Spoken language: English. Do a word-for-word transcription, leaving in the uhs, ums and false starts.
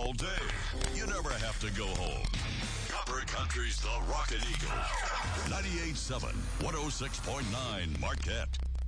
all day. You never have to go home. Copper Country's The Rockin' Eagle. ninety-eight point seven, one oh six point nine Marquette.